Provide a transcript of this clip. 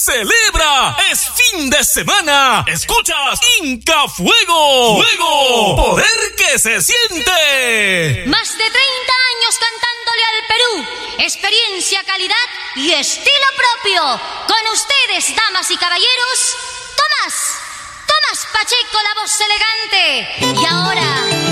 celebra, es fin de semana. Escuchas Inca Fuego. Fuego, poder que se siente. Más de 30 años cantándole al Perú. Experiencia, calidad y estilo propio. Con ustedes, damas y caballeros, Tomás Pacheco, la voz elegante. Y ahora